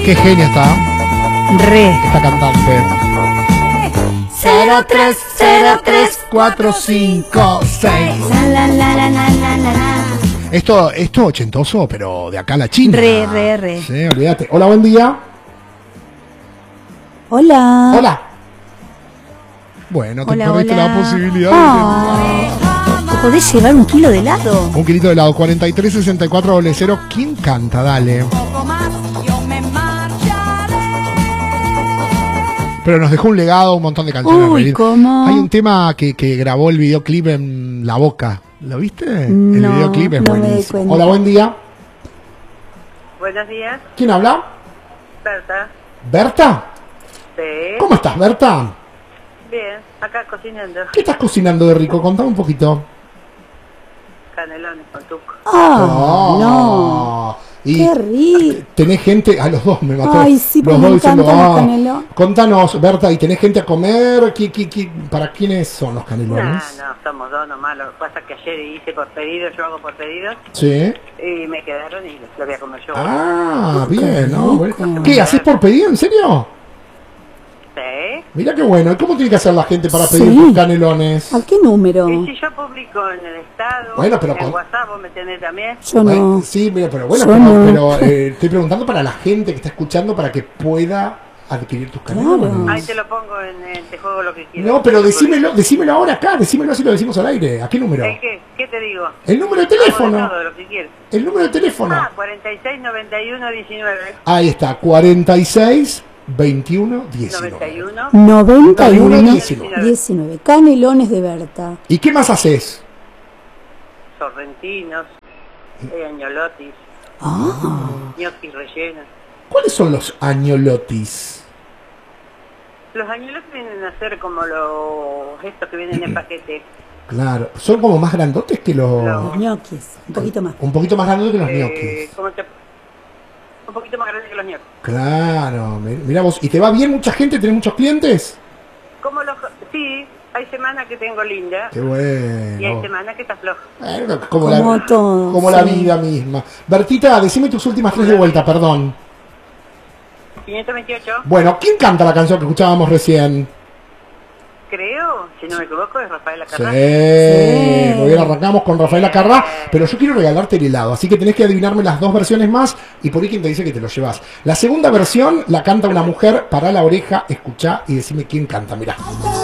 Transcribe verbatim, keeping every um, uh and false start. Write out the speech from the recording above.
Qué genia está Re. esta cantante. cero tres cero tres cuatro cinco seis. La la la la la la la la. Esto, esto ochentoso, pero de acá a la China. Re, re, re. Sí, olvídate. Hola, buen día. Hola. Hola. Bueno, te Hola, perdiste hola. la posibilidad Oh. ¿Podés llevar un kilo de helado? de... Un kilito de helado, cuarenta y tres sesenta y cuatro cero. ¿Quién canta? Dale. Pero nos dejó un legado, un montón de canciones. Uy, reír. ¿cómo? Hay un tema que, que grabó el videoclip en La Boca. ¿Lo viste? No, el videoclip es no me di buenísimo. cuenta. Hola, buen día. Buenos días, ¿Quién habla? Berta. ¿Berta? Sí. ¿Cómo estás, Berta? Bien, acá cocinando ¿Qué estás cocinando de rico? Contame un poquito. canelones con tuco. Ah, no. Y Qué rico. tenés gente, a los dos me mató. Ay, sí, porque los me dos diciendo, encantan los "Ah". canelones. Contanos, Berta, ¿y tenés gente a comer? ¿Qué, qué, qué- ¿Para quiénes son los No, canelones? no, somos dos nomás. Lo que pasa es que ayer hice por pedido, yo hago por pedido, Sí. y me quedaron y los voy a comer yo. Ah, bien, ¿no? rico. Bueno. ¿Qué? ¿Haces por pedido? ¿En serio? Sí. Mira qué bueno. ¿Y cómo tiene que hacer la gente para pedir Sí. tus canelones? ¿A qué número? Y si yo publico en el estado, Bueno, pero en con- WhatsApp, vos me tenés también. Yo Bueno, no. sí, mira, pero bueno, Yo pero, no. pero, eh, estoy preguntando para la gente que está escuchando para que pueda adquirir tus canelones. Claro. Ahí te lo pongo en el te juego lo que quieras. No, pero decímelo, decímelo ahora acá, decímelo así lo decimos al aire. ¿A qué número? ¿El qué? ¿Qué te digo? El número de Hago de teléfono. todo lo que quieras. El número de teléfono. Ah, cuarenta y seis, noventa y uno, diecinueve. Ahí está, cuarenta y seis, veintiuno, diecinueve. noventa y uno. noventa y uno, diecinueve. diecinueve. Canelones de Berta. ¿Y qué más haces? Sorrentinos, eh, añolotis, Ah. gnocchi rellenos. ¿Cuáles son los añolotis? Los añolotis vienen a ser como los estos que vienen en paquete. Claro, son como más grandotes que los... Los ñoquis. Un poquito más. Un poquito más grandotes que los Eh, ñoquis. ¿cómo te- Un poquito más grandes que los gnocchi. Claro, mi- mirá vos. ¿Y te va bien mucha gente? ¿Tenés muchos clientes? Como los... Sí, hay semanas que tengo linda Qué y hay bueno. semanas que está floja. Bueno, como Como la, todo, como la sí. vida misma. Bertita, decime tus últimas tres de vuelta, perdón. quinientos veintiocho, Bueno, ¿quién canta la canción que escuchábamos recién? creo, si no me equivoco, es Rafaela Sí, Carrá. muy bien, arrancamos con Rafaela Carrá, pero yo quiero regalarte el helado, así que tenés que adivinarme las dos versiones más y por ahí quien te dice que te lo llevas. La segunda versión la canta una mujer, pará la oreja, escuchá y decime quién canta, mirá.